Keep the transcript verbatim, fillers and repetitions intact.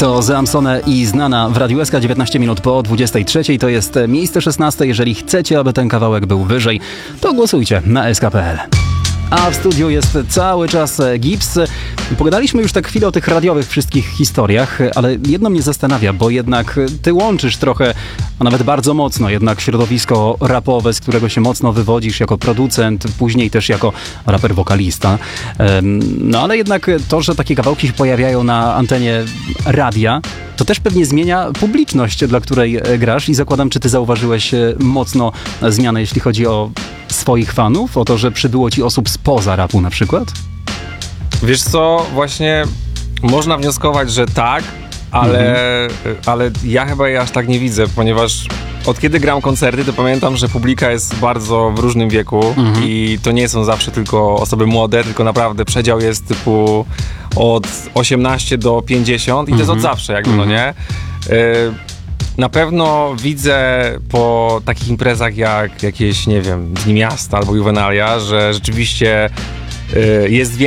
To Zamsone i Znana w Radiu S K dziewiętnaście minut po dwudziestej trzeciej. To jest miejsce szesnaste. Jeżeli chcecie, aby ten kawałek był wyżej, to głosujcie na S K kropka P L. A w studiu jest cały czas Gips. Pogadaliśmy już tak chwilę o tych radiowych wszystkich historiach, ale jedno mnie zastanawia, bo jednak ty łączysz trochę, a nawet bardzo mocno jednak środowisko rapowe, z którego się mocno wywodzisz jako producent, później też jako raper-wokalista. No ale jednak to, że takie kawałki się pojawiają na antenie radia, to też pewnie zmienia publiczność, dla której grasz, i zakładam, czy ty zauważyłeś mocno zmianę, jeśli chodzi o swoich fanów, o to, że przybyło ci osób spoza rapu na przykład? Wiesz co, właśnie można wnioskować, że tak, ale, mhm. ale ja chyba je aż tak nie widzę, ponieważ od kiedy gram koncerty, to pamiętam, że publika jest bardzo w różnym wieku mhm. i to nie są zawsze tylko osoby młode, tylko naprawdę przedział jest typu od osiemnaście do pięćdziesiąt i mhm. to jest od zawsze, jakby mhm. no nie. Y- Na pewno widzę po takich imprezach jak jakieś, nie wiem, Dni Miasta albo Juvenalia, że rzeczywiście y, jest więcej